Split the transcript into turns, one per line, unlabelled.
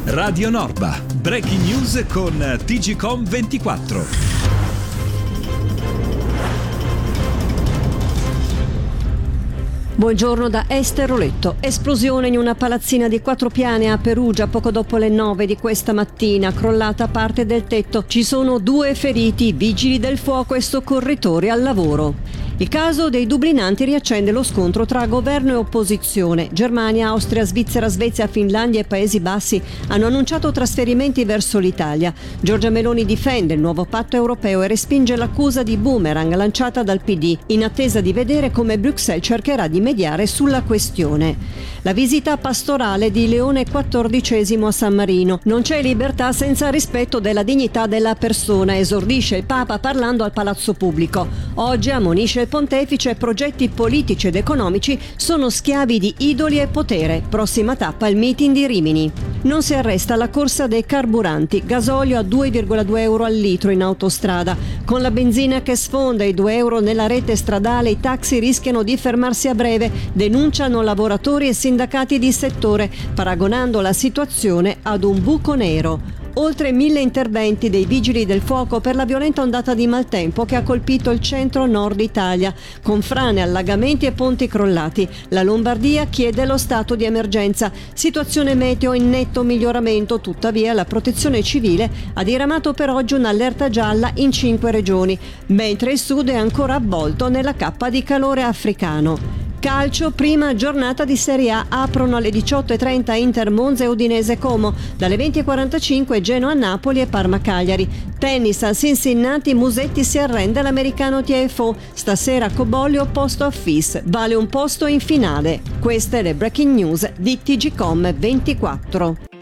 Radio Norba, breaking news con TGcom 24.
Buongiorno da Esther Roletto. Esplosione in una palazzina di 4 piani a Perugia poco dopo le 9 di questa mattina. Crollata parte del tetto. Ci sono 2 feriti, vigili del fuoco e soccorritori al lavoro. Il caso dei dublinanti riaccende lo scontro tra governo e opposizione. Germania, Austria, Svizzera, Svezia, Finlandia e Paesi Bassi hanno annunciato trasferimenti verso l'Italia. Giorgia Meloni difende il nuovo patto europeo e respinge l'accusa di boomerang lanciata dal PD, in attesa di vedere come Bruxelles cercherà di mediare sulla questione. La visita pastorale di Leone XIV a San Marino. Non c'è libertà senza rispetto della dignità della persona, esordisce il Papa parlando al Palazzo Pubblico. Oggi ammonisce il pontefice: progetti politici ed economici sono schiavi di idoli e potere. Prossima tappa il meeting di Rimini. Non si arresta la corsa dei carburanti, gasolio a 2,2 euro al litro in autostrada. Con la benzina che sfonda i 2 euro nella rete stradale, i taxi rischiano di fermarsi a breve, denunciano lavoratori e sindacati di settore, paragonando la situazione ad un buco nero. Oltre 1000 interventi dei vigili del fuoco per la violenta ondata di maltempo che ha colpito il centro-nord Italia, con frane, allagamenti e ponti crollati. La Lombardia chiede lo stato di emergenza. Situazione meteo in netto miglioramento, tuttavia la Protezione Civile ha diramato per oggi un'allerta gialla in 5 regioni, mentre il sud è ancora avvolto nella cappa di calore africano. Calcio, prima giornata di Serie A, aprono alle 18:30 Inter Monza e Udinese Como, dalle 20:45 Genoa Napoli e Parma Cagliari. Tennis a Cincinnati, Musetti si arrende all'americano TFO, stasera Cobolli opposto a Fis, vale un posto in finale. Queste le breaking news di TGcom 24.